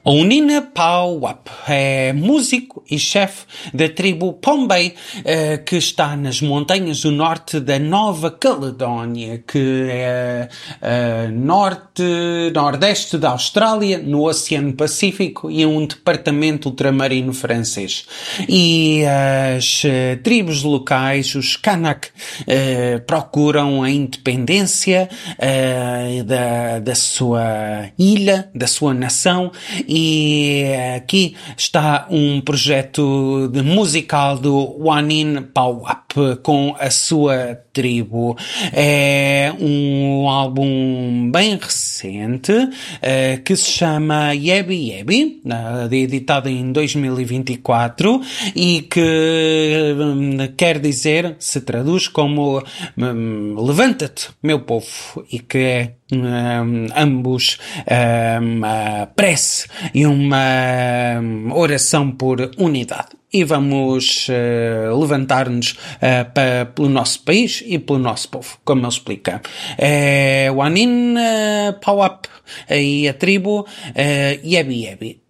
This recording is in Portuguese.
Ounina Pauap é músico e chefe da tribo Pombey, que está nas montanhas do norte da Nova Caledónia, que é nordeste da Austrália, no Oceano Pacífico, e é um departamento ultramarino francês. E as tribos locais, os Kanak, procuram a independência da sua ilha, da sua nação, e aqui está um projeto musical do Ounina Pauap com a sua tribo. É um álbum bem recente que se chama Yebi Yebi, editado em 2024, e que quer dizer, se traduz como levanta-te, meu povo, e que é ambos uma prece e uma oração por unidade. E vamos levantar-nos pelo nosso país e pelo nosso povo, como ele explica. Ounina Pauap e a tribo Yebi Yebi.